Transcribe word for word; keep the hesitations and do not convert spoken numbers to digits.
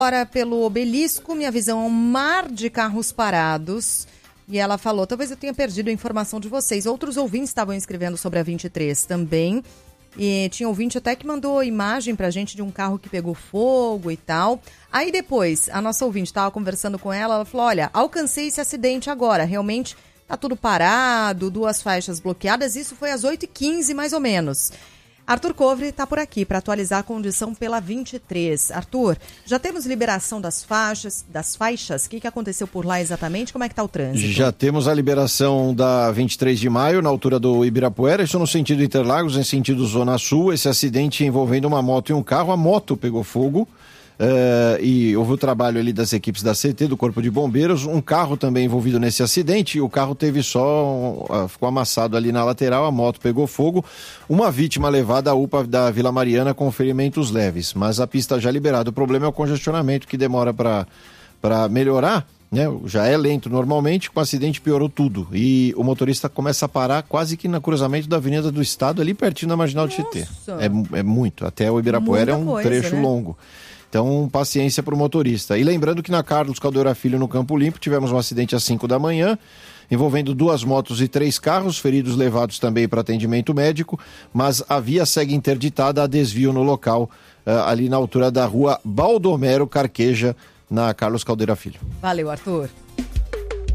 Agora pelo Obelisco, minha visão é um mar de carros parados. E ela falou, talvez eu tenha perdido a informação de vocês. Outros ouvintes estavam escrevendo sobre a vinte e três também. E tinha ouvinte até que mandou imagem pra gente de um carro que pegou fogo e tal. Aí depois, a nossa ouvinte estava conversando com ela, ela falou, olha, alcancei esse acidente agora, realmente tá tudo parado, duas faixas bloqueadas, isso foi às oito e quinze mais ou menos. Arthur Covre está por aqui para atualizar a condição pela vinte e três. Arthur, já temos liberação das faixas, das faixas? O que, que aconteceu por lá exatamente? Como é que está o trânsito? Já temos a liberação da vinte e três de maio, na altura do Ibirapuera, isso no sentido Interlagos, em sentido Zona Sul. Esse acidente envolvendo uma moto e um carro, a moto pegou fogo. Uh, e houve o trabalho ali das equipes da C T, do Corpo de Bombeiros, um carro também envolvido nesse acidente, e o carro teve só, uh, ficou amassado ali na lateral, a moto pegou fogo, uma vítima levada à U P A da Vila Mariana com ferimentos leves, mas a pista já liberada. O problema é o congestionamento que demora para para melhorar, né? Já é lento normalmente, com o acidente piorou tudo, e o motorista começa a parar quase que no cruzamento da Avenida do Estado, ali pertinho da Marginal do Tietê. É, é muito, até o Ibirapuera. Muita é um coisa, trecho, né? Longo. Então, paciência para o motorista. E lembrando que na Carlos Caldeira Filho, no Campo Limpo, tivemos um acidente às cinco da manhã, envolvendo duas motos e três carros, feridos levados também para atendimento médico, mas a via segue interditada, a desvio no local, uh, ali na altura da rua Baldomero Carqueja, na Carlos Caldeira Filho. Valeu, Arthur.